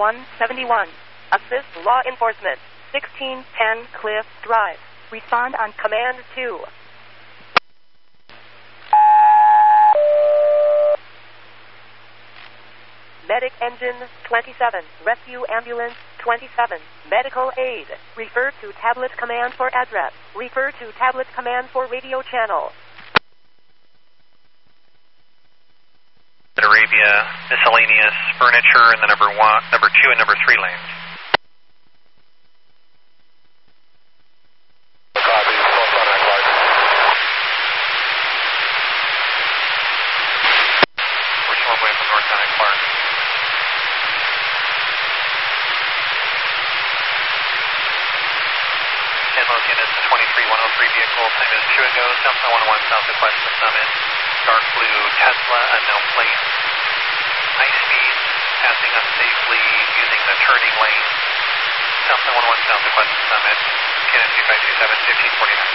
171. Assist law enforcement. 1610 Cliff Drive. Respond on Command 2. Medic Engine 27. Rescue Ambulance 27. Medical aid. Refer to tablet command for address. Refer to tablet command for radio channel. Arabia, miscellaneous furniture in the number 2 and number 3 lanes. Copy, close on that line. We're short way from North Sonic Park. 10 most units, 23103 vehicle, time is 2 ago, Delta 11 southwest of Summit. Dark blue Tesla, unknown plate. High speed, passing up safely using the turning lane. Delta 11 southwest of Summit. Canon 2527, 1549.